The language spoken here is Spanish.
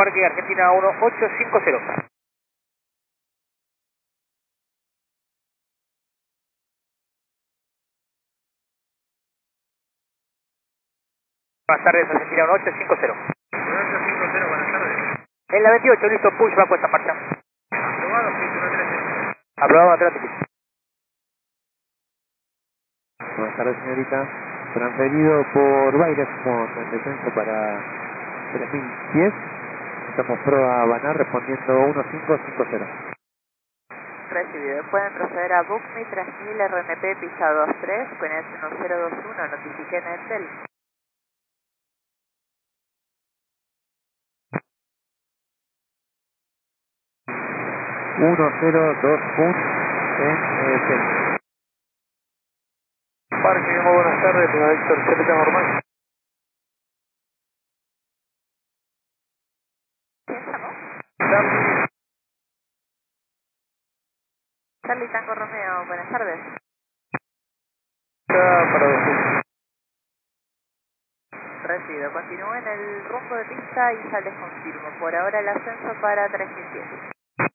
Parque Argentina 1850. Buenas tardes, Argentina 1850. 1850, buenas tardes. En la 28, listo, push, va puesta en marcha. Aprobado, 113. Aprobado, Atlántico. Buenas tardes, señorita. Transferido por Baires con el descenso para 3010. Estamos prueba Banar respondiendo 1550. Recibido. Pueden proceder a BookMe 3000 RNP pista 23 con el 1021. Notifiquen a Entel. 102 Pun en centro. Parque, muy buenas tardes, señor Héctor, Chapeta normal. ¿Quién llamó? Charlie, Charlie Tango Romeo. Buenas tardes. para decir. Recibido. Continúen el rumbo de pista y ya les confirmo. Por ahora el ascenso para 3010.